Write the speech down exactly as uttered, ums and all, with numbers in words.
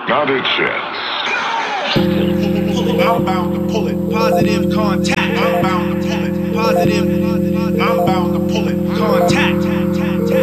Garbage Shits. I'm bound to pull it. Positive contact. I'm bound to pull it. Positive. I'm bound to pull it. Contact.